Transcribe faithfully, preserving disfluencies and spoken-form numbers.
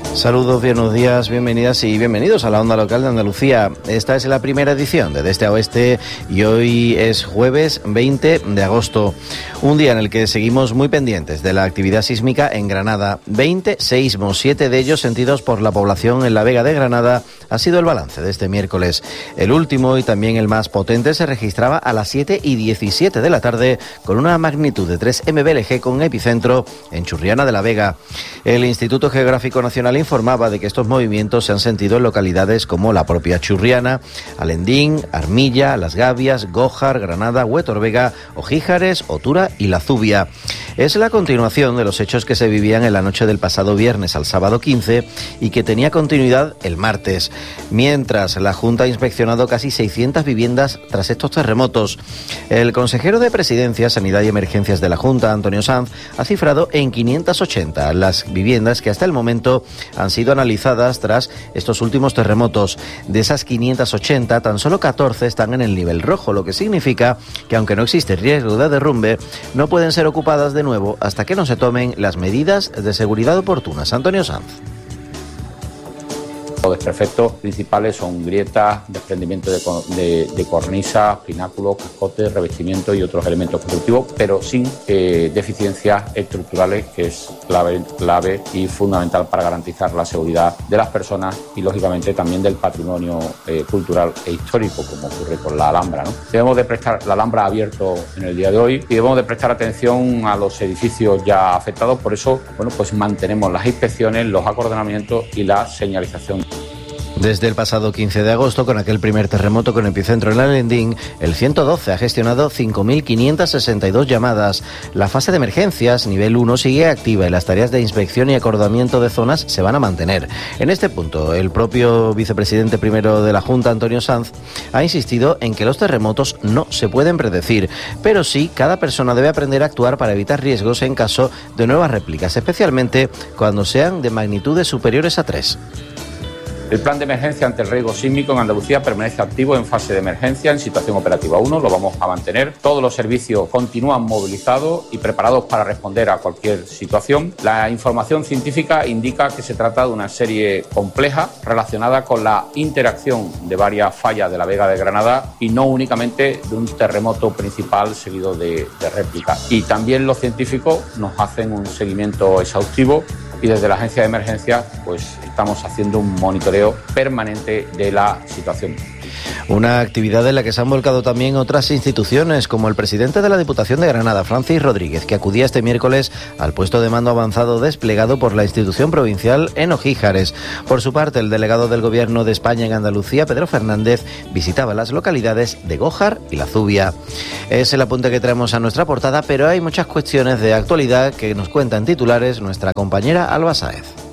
Saludos, buenos días, bienvenidas y bienvenidos a la Onda Local de Andalucía. Esta es la primera edición de De Este a Oeste y hoy es jueves veinte de agosto, un día en el que seguimos muy pendientes de la actividad sísmica en Granada. veinte seísmos, siete de ellos sentidos por la población en la Vega de Granada, ha sido el balance de este miércoles. El último y también el más potente se registraba a las siete y diecisiete de la tarde con una magnitud de tres eme be ele ge con epicentro en Churriana de la Vega. El Instituto Geográfico Nacional informaba de que estos movimientos se han sentido en localidades como la propia Churriana, Alendín, Armilla, Las Gavias, Gójar, Granada, Huetorvega, Ojíjares, Otura y La Zubia. Es la continuación de los hechos que se vivían en la noche del pasado viernes al sábado quince y que tenía continuidad el martes, mientras la Junta ha inspeccionado casi seiscientas viviendas tras estos terremotos. El consejero de Presidencia, Sanidad y Emergencias de la Junta, Antonio Sanz, ha cifrado en quinientas ochenta las viviendas que hasta el momento han sido analizadas tras estos últimos terremotos. De esas quinientas ochenta, tan solo catorce están en el nivel rojo, lo que significa que aunque no existe riesgo de derrumbe, no pueden ser ocupadas de nuevo hasta que no se tomen las medidas de seguridad oportunas. Antonio Sanz. Los desperfectos principales son grietas, desprendimiento de, de, de cornisas, pináculos, cascotes, revestimientos y otros elementos constructivos, pero sin eh, deficiencias estructurales, que es clave, clave y fundamental para garantizar la seguridad de las personas y, lógicamente, también del patrimonio eh, cultural e histórico, como ocurre con la Alhambra, ¿no? Debemos de prestar, la Alhambra ha abierto en el día de hoy y debemos de prestar atención a los edificios ya afectados. Por eso, bueno, pues mantenemos las inspecciones, los acordonamientos y la señalización. Desde el pasado quince de agosto, con aquel primer terremoto con epicentro en Alendín, el ciento doce ha gestionado cinco mil quinientas sesenta y dos llamadas. La fase de emergencias, nivel uno, sigue activa y las tareas de inspección y acordamiento de zonas se van a mantener. En este punto, el propio vicepresidente primero de la Junta, Antonio Sanz, ha insistido en que los terremotos no se pueden predecir, pero sí cada persona debe aprender a actuar para evitar riesgos en caso de nuevas réplicas, especialmente cuando sean de magnitudes superiores a tres. El plan de emergencia ante el riesgo sísmico en Andalucía permanece activo en fase de emergencia en situación operativa uno, lo vamos a mantener. Todos los servicios continúan movilizados y preparados para responder a cualquier situación. La información científica indica que se trata de una serie compleja relacionada con la interacción de varias fallas de la Vega de Granada y no únicamente de un terremoto principal seguido de, de réplicas. Y también los científicos nos hacen un seguimiento exhaustivo y desde la Agencia de Emergencias pues estamos haciendo un monitoreo permanente de la situación. Una actividad en la que se han volcado también otras instituciones, como el presidente de la Diputación de Granada, Francis Rodríguez, que acudía este miércoles al puesto de mando avanzado desplegado por la institución provincial en Ojíjares. Por su parte, el delegado del Gobierno de España en Andalucía, Pedro Fernández, visitaba las localidades de Gójar y La Zubia. Es el apunte que traemos a nuestra portada, pero hay muchas cuestiones de actualidad que nos cuentan titulares nuestra compañera Alba Sáez.